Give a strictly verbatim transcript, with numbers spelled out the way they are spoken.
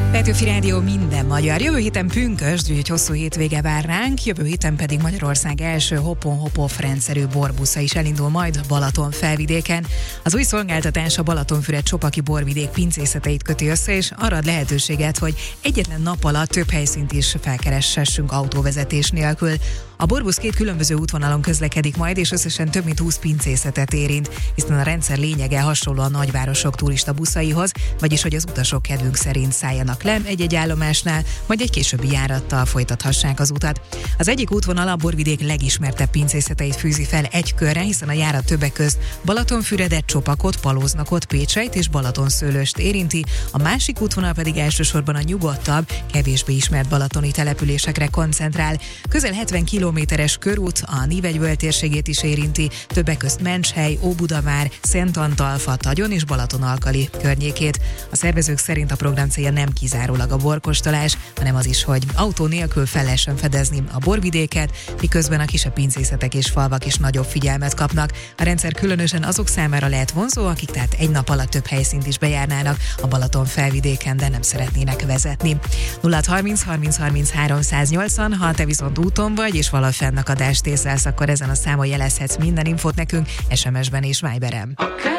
Petőfi Rádió minden magyar. Jövő héten pünkösd, úgyhogy hosszú hétvége vár ránk, jövő héten pedig Magyarország első hopon-hopoff rendszerű borbusza is elindul majd Balaton felvidéken. Az új szolgáltatás a Balatonfüred-Csopaki borvidék pincészeteit köti össze, és arra ad lehetőséget, hogy egyetlen nap alatt több helyszínt is felkereshessünk autóvezetés nélkül. A borbusz két különböző útvonalon közlekedik majd, és összesen több mint húsz pincészetet érint, hiszen a rendszer lényege hasonló a nagyvárosok turista buszaihoz, vagyis hogy az utasok kedvünk szerint szálljanak le egy-egy állomásnál, majd egy későbbi járattal folytathassák az utat. Az egyik útvonal a borvidék legismertebb pincészeteit fűzi fel egy körre, hiszen a járat többek közt Balatonfüredet, Csopakot, Palóznakot, Pécseit és Balatonszőlőst érinti, a másik útvonal pedig elsősorban a nyugodtabb, kevésbé ismert balatoni településekre koncentrál. Közel hetven kilométeres körút a Nívegyvöl térségét is érinti, többek közt Mencshely, Óbudavár, Szentantalfa, Tagyon és Balatonalkali környékét. A szervezők szerint a program célja nem kizárólag a borkóstolás, hanem az is, hogy autó nélkül fel lehessen fedezni a borvidéket, miközben a kisebb pincészetek és falvak is nagyobb figyelmet kapnak. A rendszer különösen azok számára lehet vonzó, akik tehát egy nap alatt több helyszínt is bejárnának a Balaton felvidéken, de nem szeretnének vezetni. nulla harminc harminc harminc háromszáznyolcvan, ha te viszont úton vagy, és valahol fennakadást észlelsz, akkor ezen a számon jelezhetsz minden infót nekünk es em es-ben és Viberen.